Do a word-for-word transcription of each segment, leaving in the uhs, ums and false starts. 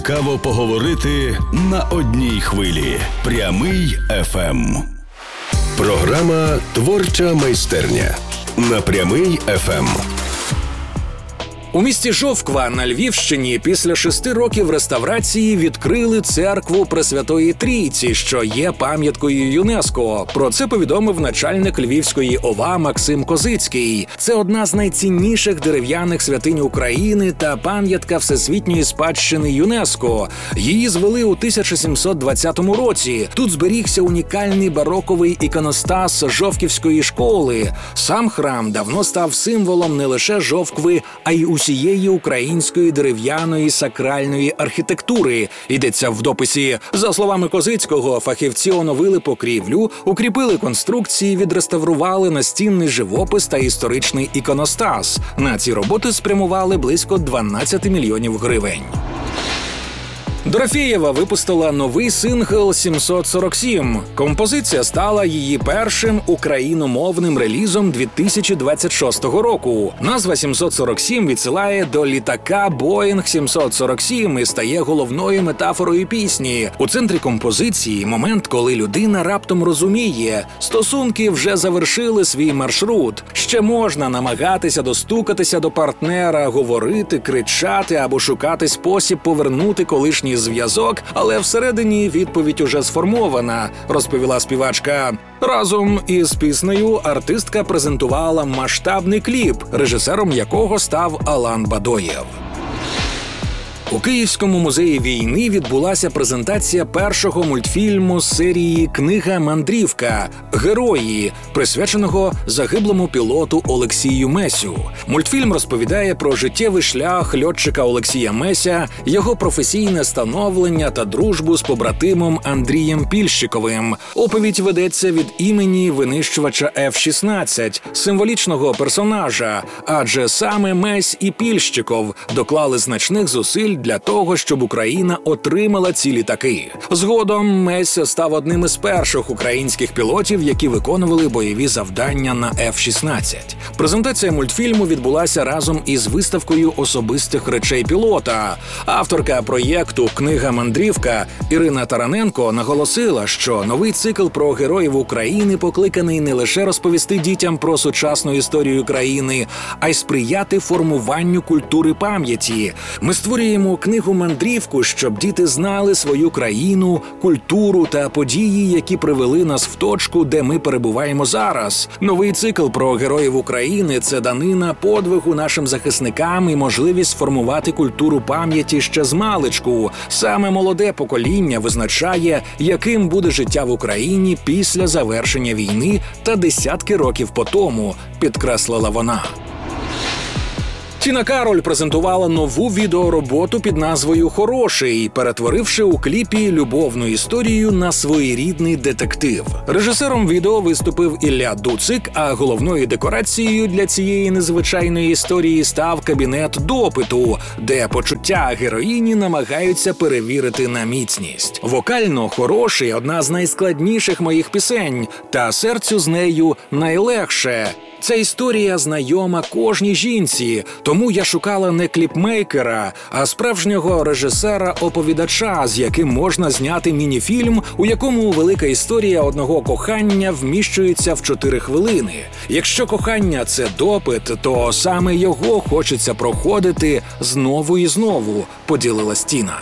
Цікаво поговорити на одній хвилі. Прямий еф ем. Програма «Творча майстерня» на Прямий еф ем. У місті Жовква на Львівщині після шести років реставрації відкрили церкву Пресвятої Трійці, що є пам'яткою ЮНЕСКО. Про це повідомив начальник Львівської ОВА Максим Козицький. Це одна з найцінніших дерев'яних святинь України та пам'ятка Всесвітньої спадщини ЮНЕСКО. Її звели у тисяча сімсот двадцятому році. Тут зберігся унікальний бароковий іконостас Жовківської школи. Сам храм давно став символом не лише Жовкви, а й усієї української дерев'яної сакральної архітектури. Йдеться в дописі. За словами Козицького, фахівці оновили покрівлю, укріпили конструкції, відреставрували настінний живопис та історичний іконостас. На ці роботи спрямували близько дванадцять мільйонів гривень. Дорофєєва випустила новий сингл «сімсот сорок сім». Композиція стала її першим україномовним релізом дві тисячі двадцять шостого року. Назва «сімсот сорок сім» відсилає до літака Боїнг сімсот сорок сім і стає головною метафорою пісні. У центрі композиції – момент, коли людина раптом розуміє – стосунки вже завершили свій маршрут. Ще можна намагатися достукатися до партнера, говорити, кричати або шукати спосіб повернути колишній зв'язок, але всередині відповідь уже сформована, розповіла співачка. Разом із піснею артистка презентувала масштабний кліп, режисером якого став Алан Бадоєв. У Київському музеї війни відбулася презентація першого мультфільму з серії «Книга Мандрівка. Герої», присвяченого загиблому пілоту Олексію Месю. Мультфільм розповідає про життєвий шлях льотчика Олексія Меся, його професійне становлення та дружбу з побратимом Андрієм Пільщиковим. Оповідь ведеться від імені винищувача еф шістнадцять, символічного персонажа, адже саме Месь і Пільщиков доклали значних зусиль для того, щоб Україна отримала ці літаки. Згодом Месь став одним із перших українських пілотів, які виконували бойові завдання на еф шістнадцять. Презентація мультфільму відбулася разом із виставкою особистих речей пілота. Авторка проєкту «Книга Мандрівка» Ірина Тараненко наголосила, що новий цикл про героїв України покликаний не лише розповісти дітям про сучасну історію країни, а й сприяти формуванню культури пам'яті. Ми створюємо книгу-мандрівку, щоб діти знали свою країну, культуру та події, які привели нас в точку, де ми перебуваємо зараз. Новий цикл про героїв України – це данина подвигу нашим захисникам і можливість сформувати культуру пам'яті ще з маличку. Саме молоде покоління визначає, яким буде життя в Україні після завершення війни та десятки років по тому, підкреслила вона. Тіна Кароль презентувала нову відеороботу під назвою «Хороший», перетворивши у кліпі любовну історію на своєрідний детектив. Режисером відео виступив Ілля Дуцик, а головною декорацією для цієї незвичайної історії став кабінет допиту, де почуття героїні намагаються перевірити на міцність. Вокально «Хороший» – одна з найскладніших моїх пісень, та серцю з нею найлегше. Ця історія знайома кожній жінці, тому я шукала не кліпмейкера, а справжнього режисера-оповідача, з яким можна зняти міні-фільм, у якому велика історія одного кохання вміщується в чотири хвилини. Якщо кохання – це допит, то саме його хочеться проходити знову і знову, поділилась Тіна.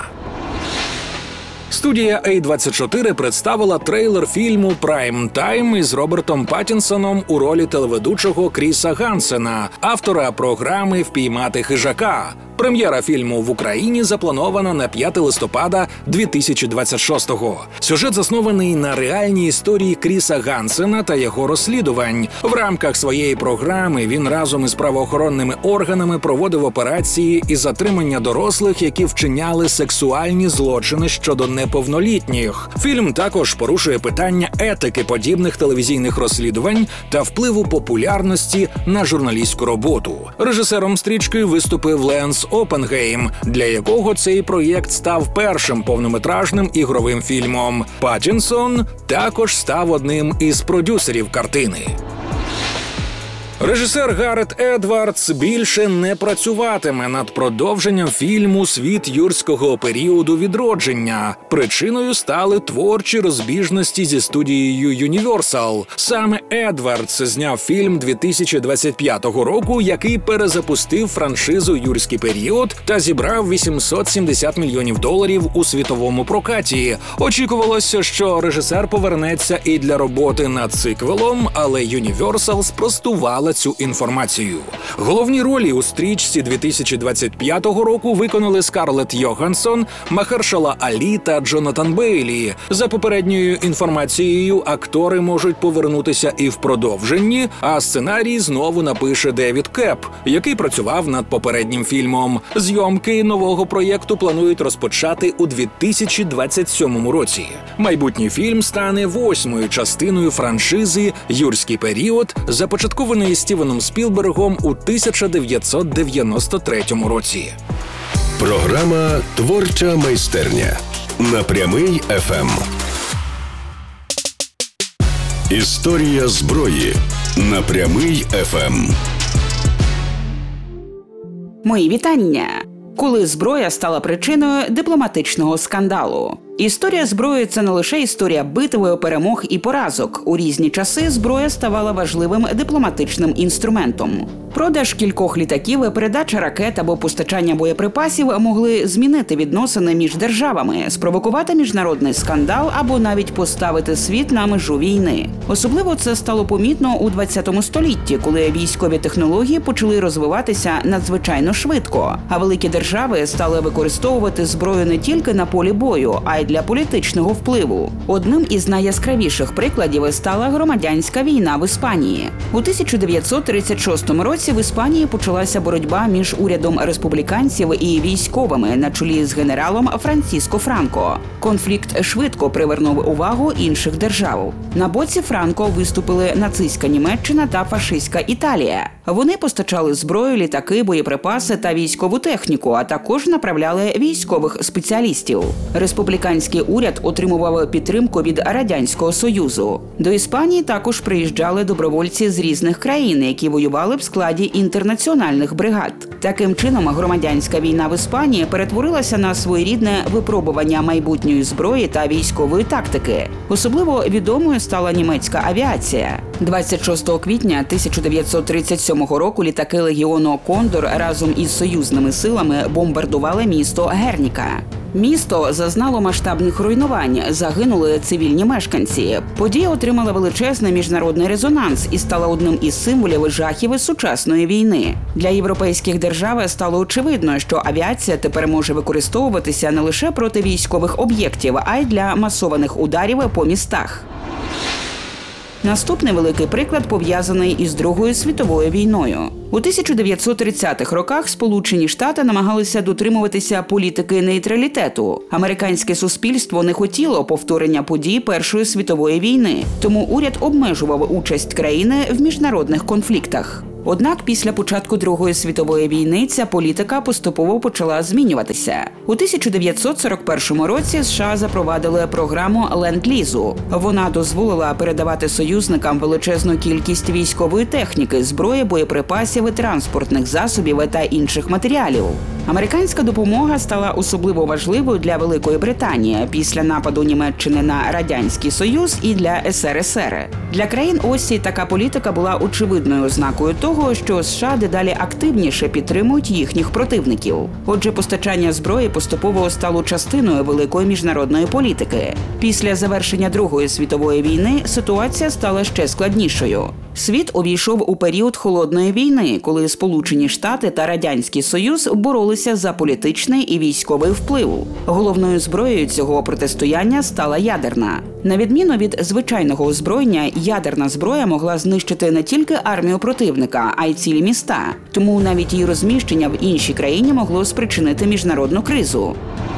Студія ей двадцять чотири представила трейлер фільму «Прайм Тайм» із Робертом Паттінсоном у ролі телеведучого Кріса Гансена, автора програми «Впіймати хижака». Прем'єра фільму в Україні запланована на п'яте листопада дві тисячі двадцять шостого. Сюжет заснований на реальній історії Кріса Гансена та його розслідувань. В рамках своєї програми він разом із правоохоронними органами проводив операції із затримання дорослих, які вчиняли сексуальні злочини щодо неповнолітніх. Фільм також порушує питання етики подібних телевізійних розслідувань та впливу популярності на журналістську роботу. Режисером стрічки виступив Ленс Опенгейм, для якого цей проєкт став першим повнометражним ігровим фільмом. Паттінсон також став одним із продюсерів картини. Режисер Гарет Едвардс більше не працюватиме над продовженням фільму «Світ юрського періоду відродження». Причиною стали творчі розбіжності зі студією Universal. Саме Едвардс зняв фільм дві тисячі двадцять п'ятого року, який перезапустив франшизу «Юрський період» та зібрав вісімсот сімдесят мільйонів доларів у світовому прокаті. Очікувалося, що режисер повернеться і для роботи над циквелом, але Universal спростувала цю інформацію. Головні ролі у стрічці дві тисячі двадцять п'ятого року виконали Скарлетт Йоханссон, Махершала Алі та Джонатан Бейлі. За попередньою інформацією, актори можуть повернутися і в продовженні, а сценарій знову напише Девід Кеп, який працював над попереднім фільмом. Зйомки нового проєкту планують розпочати у дві тисячі двадцять сьомому році. Майбутній фільм стане восьмою частиною франшизи «Юрський період», започаткованої Стівеном Спілбергом у тисяча дев'ятсот дев'яносто третьому році. Програма «Творча майстерня» на Прямий еф ем. Історія зброї на Прямий еф ем. Мої вітання! Коли зброя стала причиною дипломатичного скандалу. Історія зброї – це не лише історія битв, перемог і поразок. У різні часи зброя ставала важливим дипломатичним інструментом. Продаж кількох літаків, передача ракет або постачання боєприпасів могли змінити відносини між державами, спровокувати міжнародний скандал або навіть поставити світ на межу війни. Особливо це стало помітно у двадцятому столітті, коли військові технології почали розвиватися надзвичайно швидко, а великі держави стали використовувати зброю не тільки на полі бою, а й для політичного впливу. Одним із найяскравіших прикладів стала громадянська війна в Іспанії. У тисяча дев'ятсот тридцять шостому році в Іспанії почалася боротьба між урядом республіканців і військовими на чолі з генералом Франциско Франко. Конфлікт швидко привернув увагу інших держав. На боці Франко виступили нацистська Німеччина та фашистська Італія. Вони постачали зброю, літаки, боєприпаси та військову техніку, а також направляли військових спеціалістів. Республіканський уряд отримував підтримку від Радянського Союзу. До Іспанії також приїжджали добровольці з різних країн, які воювали в складі інтернаціональних бригад. Таким чином, громадянська війна в Іспанії перетворилася на своєрідне випробування майбутньої зброї та військової тактики. Особливо відомою стала німецька авіація. двадцять шостого квітня тисяча дев'ятсот тридцять сьомого року літаки легіону «Кондор» разом із союзними силами бомбардували місто Герніка. Місто зазнало масштабних руйнувань, загинули цивільні мешканці. Подія отримала величезний міжнародний резонанс і стала одним із символів жахів сучасної війни. Для європейських держав стало очевидно, що авіація тепер може використовуватися не лише проти військових об'єктів, а й для масованих ударів по містах. Наступний великий приклад пов'язаний із Другою світовою війною. У тисяча дев'ятсот тридцятих роках Сполучені Штати намагалися дотримуватися політики нейтралітету. Американське суспільство не хотіло повторення подій Першої світової війни, тому уряд обмежував участь країни в міжнародних конфліктах. Однак після початку Другої світової війни ця політика поступово почала змінюватися. У тисяча дев'ятсот сорок першому році США запровадили програму Ленд-Лізу. Вона дозволила передавати союзникам величезну кількість військової техніки, зброї, боєприпасів, транспортних засобів та інших матеріалів. Американська допомога стала особливо важливою для Великої Британії після нападу Німеччини на Радянський Союз і для ес ер ес ер. Для країн Осі така політика була очевидною ознакою того, що США дедалі активніше підтримують їхніх противників. Отже, постачання зброї поступово стало частиною великої міжнародної політики. Після завершення Другої світової війни ситуація стала ще складнішою. Світ увійшов у період Холодної війни, коли Сполучені Штати та Радянський Союз боролися за політичний і військовий вплив. Головною зброєю цього протистояння стала ядерна. На відміну від звичайного озброєння, ядерна зброя могла знищити не тільки армію противника, а й цілі міста. Тому навіть її розміщення в іншій країні могло спричинити міжнародну кризу.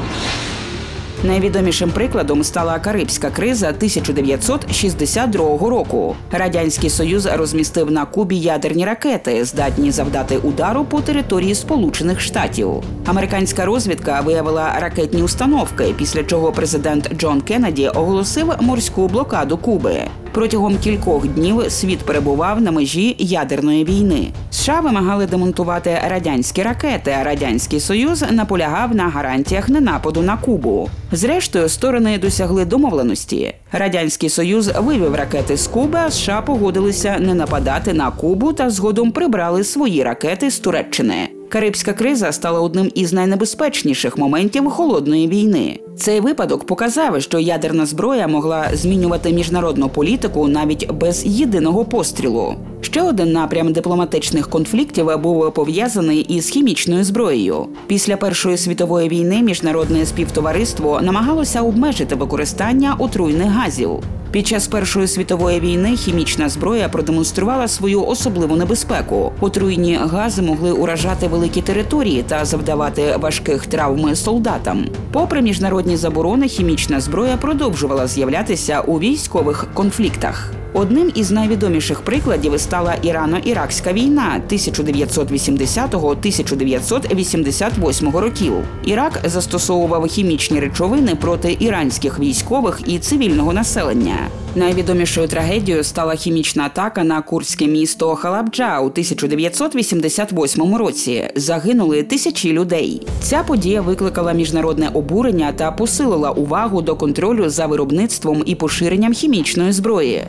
Найвідомішим прикладом стала Карибська криза тисяча дев'ятсот шістдесят другого року. Радянський Союз розмістив на Кубі ядерні ракети, здатні завдати удару по території Сполучених Штатів. Американська розвідка виявила ракетні установки, після чого президент Джон Кеннеді оголосив морську блокаду Куби. Протягом кількох днів світ перебував на межі ядерної війни. США вимагали демонтувати радянські ракети, а Радянський Союз наполягав на гарантіях ненападу на Кубу. Зрештою, сторони досягли домовленості. Радянський Союз вивів ракети з Куби, а США погодилися не нападати на Кубу та згодом прибрали свої ракети з Туреччини. Карибська криза стала одним із найнебезпечніших моментів холодної війни. Цей випадок показав, що ядерна зброя могла змінювати міжнародну політику навіть без єдиного пострілу. Ще один напрям дипломатичних конфліктів був пов'язаний із хімічною зброєю. Після Першої світової війни міжнародне співтовариство намагалося обмежити використання отруйних газів. Під час Першої світової війни хімічна зброя продемонструвала свою особливу небезпеку. Отруйні гази могли уражати великі території та завдавати важких травм солдатам. Попри міжнародні заборони, хімічна зброя продовжувала з'являтися у військових конфліктах. Одним із найвідоміших прикладів стала Ірано-Іракська війна тисяча дев'ятсот вісімдесятого - тисяча дев'ятсот вісімдесят восьмого років. Ірак застосовував хімічні речовини проти іранських військових і цивільного населення. Найвідомішою трагедією стала хімічна атака на курдське місто Халабджа у тисяча дев'ятсот вісімдесят восьмому році. Загинули тисячі людей. Ця подія викликала міжнародне обурення та посилила увагу до контролю за виробництвом і поширенням хімічної зброї.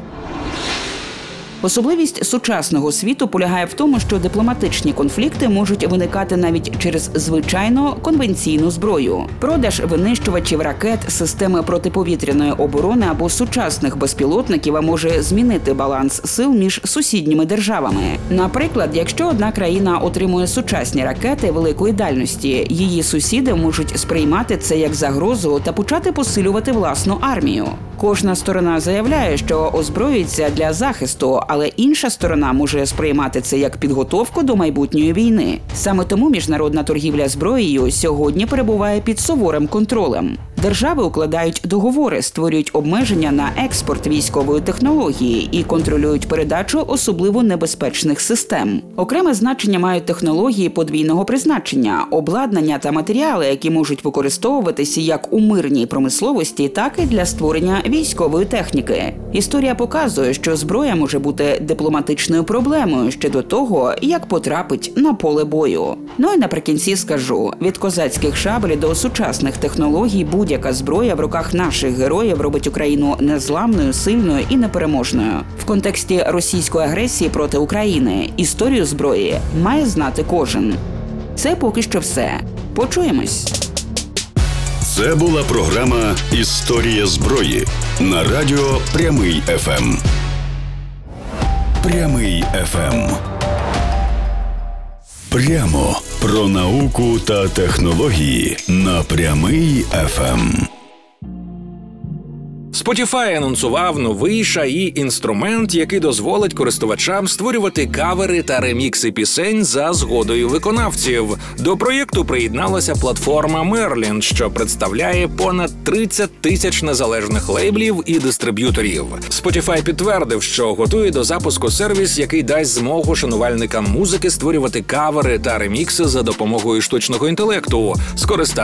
Особливість сучасного світу полягає в тому, що дипломатичні конфлікти можуть виникати навіть через звичайну конвенційну зброю. Продаж винищувачів ракет, системи протиповітряної оборони або сучасних безпілотників може змінити баланс сил між сусідніми державами. Наприклад, якщо одна країна отримує сучасні ракети великої дальності, її сусіди можуть сприймати це як загрозу та почати посилювати власну армію. Кожна сторона заявляє, що озброюється для захисту, але інша сторона може сприймати це як підготовку до майбутньої війни. Саме тому міжнародна торгівля зброєю сьогодні перебуває під суворим контролем. Держави укладають договори, створюють обмеження на експорт військової технології і контролюють передачу особливо небезпечних систем. Окреме значення мають технології подвійного призначення, обладнання та матеріали, які можуть використовуватися як у мирній промисловості, так і для створення військової техніки. Історія показує, що зброя може бути дипломатичною проблемою ще до того, як потрапить на поле бою. Ну і наприкінці скажу, від козацьких шаблі до сучасних технологій будь-яка зброя в руках наших героїв робить Україну незламною, сильною і непереможною. В контексті російської агресії проти України історію зброї має знати кожен. Це поки що все. Почуємось. Це була програма «Історія зброї» на радіо Прямий еф ем. Прямий еф ем. Прямо про науку та технології на Прямий еф ем. Spotify анонсував новий ші ай інструмент, який дозволить користувачам створювати кавери та ремікси пісень за згодою виконавців. До проєкту приєдналася платформа Merlin, що представляє понад тридцять тисяч незалежних лейблів і дистриб'юторів. Spotify підтвердив, що готує до запуску сервіс, який дасть змогу шанувальникам музики створювати кавери та ремікси за допомогою штучного інтелекту. Скористатися